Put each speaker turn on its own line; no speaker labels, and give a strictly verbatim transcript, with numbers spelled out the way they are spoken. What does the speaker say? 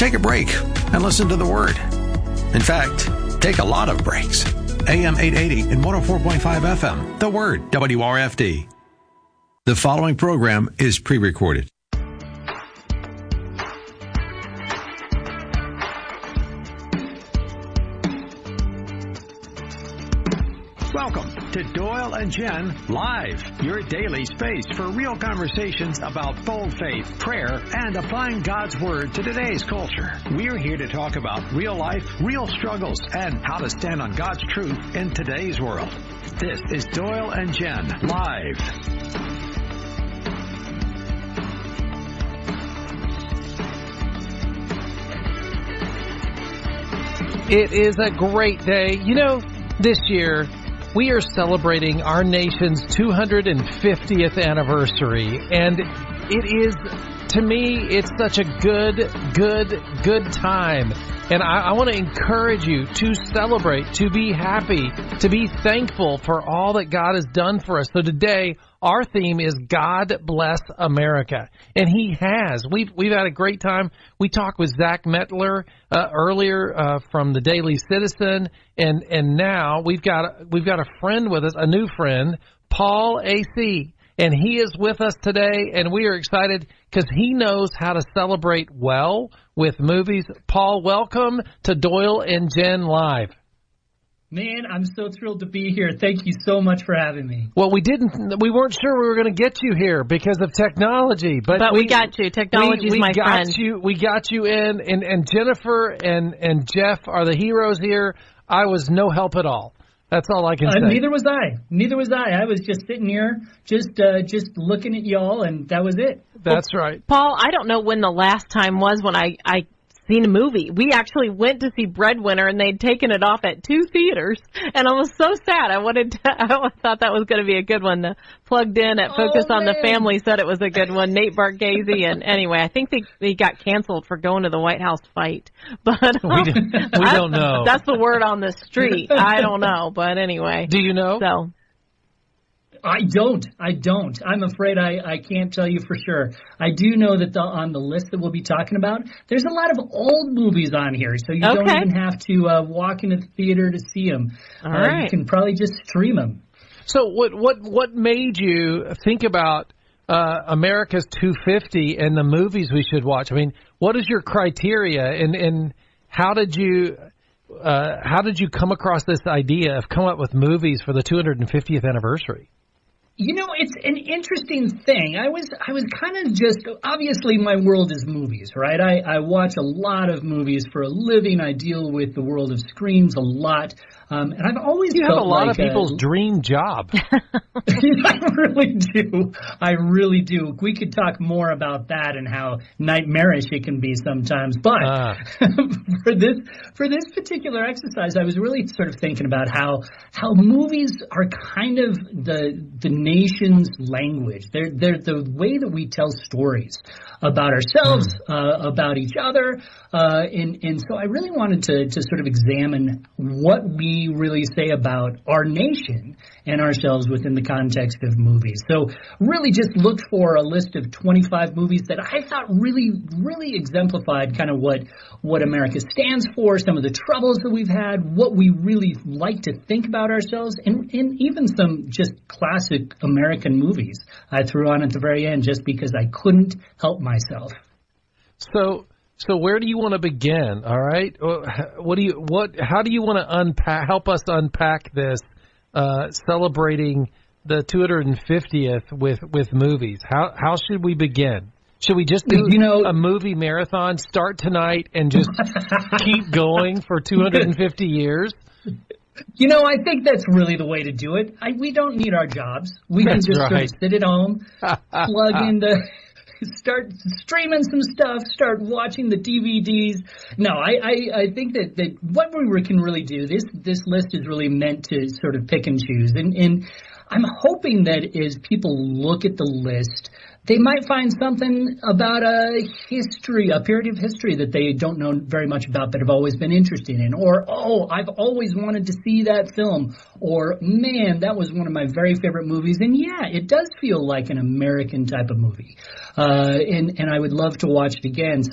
Take a break and listen to the Word. In fact, take a lot of breaks. A M eight eighty and one oh four point five F M. The Word, W R F D. The following program is pre-recorded. Welcome to Doyle and Jen Live, your daily space for real conversations about bold faith, prayer, and applying God's Word to today's culture. We're here to talk about real life, real struggles, and how to stand on God's truth in today's world. This is Doyle and Jen Live.
It is a great day. You know, this year, we are celebrating our nation's two hundred fiftieth anniversary, and it is, to me, it's such a good, good, good time. And I, I want to encourage you to celebrate, to be happy, to be thankful for all that God has done for us. So today, our theme is God Bless America. And He has. We've, we've had a great time. We talked with Zach Mettler uh, earlier uh, from the Daily Citizen. And, and now we've got, we've got a friend with us, a new friend, Paul A C. And he is with us today, and we are excited because he knows how to celebrate well with movies. Paul, welcome to Doyle and Jen Live.
Man, I'm so thrilled to be here. Thank you so much for having me.
Well, we didn't, we weren't sure we were going to get you here because of technology, but,
but
we,
we got you. Technology's
we, we
my
got
friend.
You, we got you in, and, and Jennifer and, and Jeff are the heroes here. I was no help at all. That's all I can
uh,
say.
Neither was I. Neither was I. I was just sitting here, just uh, just looking at y'all, and that was it.
That's well, right.
Paul, I don't know when the last time was when I, I seen a movie. We actually went to see Breadwinner, and they'd taken it off at two theaters, and I was so sad. I wanted to, I thought that was going to be a good one. The Plugged In at Focus
oh,
on
man.
the Family said it was a good one. Nate Bargatze, and anyway, I think they they got canceled for going to the White House fight. But um,
we, don't, we don't know.
That's the word on the street. I don't know, but anyway.
Do you know?
So.
I don't. I don't. I'm afraid I, I can't tell you for sure. I do know that the, on the list that we'll be talking about, there's a lot of old movies on here, so you
okay.
don't even have to uh, walk into the theater to see them.
All
uh,
right.
You can probably just stream them.
So what what what made you think about uh, America's two fifty and the movies we should watch? I mean, what is your criteria, and, and how did you uh, how did you come across this idea of coming up with movies for the two hundred fiftieth anniversary?
You know, it's an interesting thing. I was I was kind of just, obviously my world is movies, right? I, I watch a lot of movies for a living. I deal with the world of screens a lot. Um, and I've always
You
felt
have a lot
like
of people's
a,
dream job.
I really do. I really do. We could talk more about that and how nightmarish it can be sometimes. But uh. for this for this particular exercise, I was really sort of thinking about how how movies are kind of the the nation's language. They're they're the way that we tell stories about ourselves, mm. uh, about each other, uh, and and so I really wanted to to sort of examine what we really say about our nation and ourselves within the context of movies. So really just looked for a list of twenty-five movies that I thought really, really exemplified kind of what, what America stands for, some of the troubles that we've had, what we really like to think about ourselves, and, and even some just classic American movies I threw on at the very end just because I couldn't help myself.
So... So where do you want to begin? All right, what do you what? How do you want to unpack? Help us unpack this, uh, celebrating the two hundred fiftieth with with movies. How how should we begin? Should we just do
you know,
a movie marathon? Start tonight and just keep going for two hundred fifty years.
You know, I think that's really the way to do it. I, we don't need our jobs. We
that's
can just
right.
sort of sit at home, plug into. Start streaming some stuff, start watching the D V Ds. No, I, I, I think that, that what we can really do, this this list is really meant to sort of pick and choose. And, and I'm hoping that as people look at the list, they might find something about a history, a period of history that they don't know very much about but have always been interested in. Or, oh, I've always wanted to see that film. Or, man, that was one of my very favorite movies. And, yeah, it does feel like an American type of movie. Uh, and, and I would love to watch it again.